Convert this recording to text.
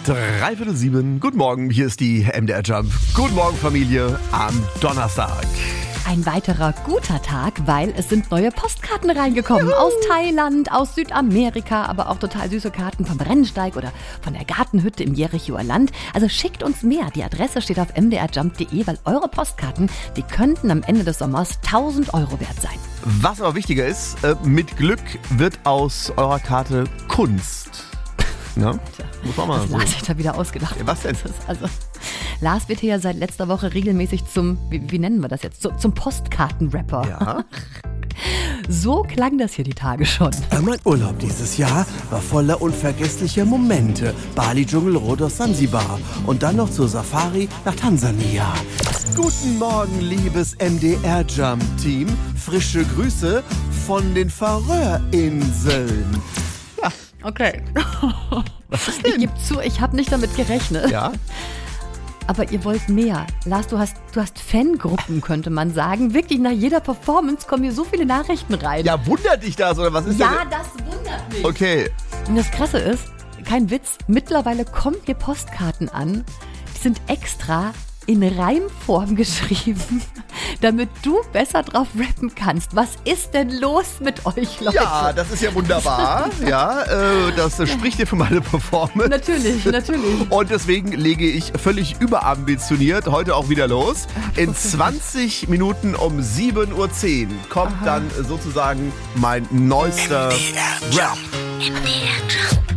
7:03. Guten Morgen, hier ist die MDR Jump. Guten Morgen, Familie, am Donnerstag. Ein weiterer guter Tag, weil es sind neue Postkarten reingekommen. Aus Thailand, aus Südamerika, aber auch total süße Karten vom Rennsteig oder von der Gartenhütte im Jerichoer Land. Also schickt uns mehr. Die Adresse steht auf mdrjump.de, weil eure Postkarten, die könnten am Ende des Sommers 1.000 Euro wert sein. Was aber wichtiger ist, mit Glück wird aus eurer Karte Kunst. Ja, muss man mal Was so. Lars sich da wieder ausgedacht. Ja, was denn? Lars wird hier ja seit letzter Woche regelmäßig zum, wie nennen wir das jetzt, zum Postkartenrapper. Ja. So klang das hier die Tage schon. Mein Urlaub dieses Jahr war voller unvergesslicher Momente. Bali, Dschungel, Rhodos, Sansibar und dann noch zur Safari nach Tansania. Guten Morgen, liebes MDR-Jump-Team. Frische Grüße von den Färöerinseln. Okay. Was ist Ich gebe zu, ich habe nicht damit gerechnet. Ja, Aber ihr wollt mehr. Lars, du hast Fangruppen, könnte man sagen. Wirklich, nach jeder Performance kommen hier so viele Nachrichten rein. ja, wundert dich das oder was ist Ja, denn? das wundert mich. Okay, Und das Krasse ist, kein Witz, mittlerweile kommen hier Postkarten an, die sind extra in Reimform geschrieben, damit du besser drauf rappen kannst. Was ist denn los mit euch, Leute? ja, das ist ja wunderbar. Ja, das spricht dir für meine Performance. Natürlich. Und deswegen lege ich völlig überambitioniert heute auch wieder los. In 20 Minuten um 7:10 Uhr kommt dann sozusagen mein neuester Rap. MDR Jump.